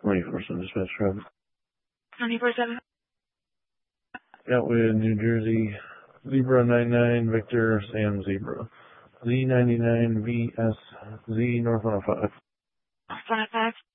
24/7 dispatch truck. 24/7. Gatwood, New Jersey. Zebra 99, Victor, Sam Zebra. Z99, VSZ, North 105. 105.